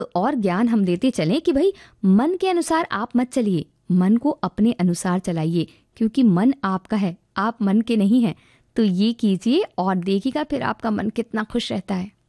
और ज्ञान हम देते चलें कि भाई मन के अनुसार आप मत चलिए, मन को अपने अनुसार चलाइए, क्योंकि मन आपका है, आप मन के नहीं हैं। तो ये कीजिए और देखिएगा फिर आपका मन कितना खुश रहता है।